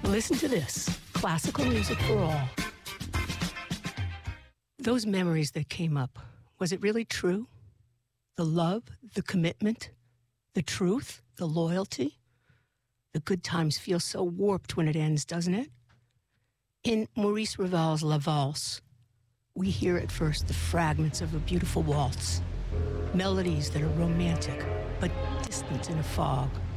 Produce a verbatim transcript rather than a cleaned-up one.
Listen to this. Classical music for all. Those memories that came up, was it really true? The love, the commitment, the truth, the loyalty? The good times feel so warped when it ends, doesn't it? In Maurice Ravel's La Valse, we hear at first the fragments of a beautiful waltz, melodies that are romantic but distant in a fog.